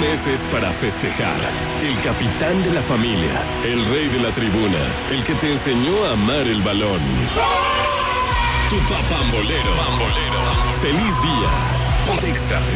meses para festejar. El capitán de la familia, el rey de la tribuna, el que te enseñó a amar el balón. Tu papambolero. ¡Feliz día! Ponte Exa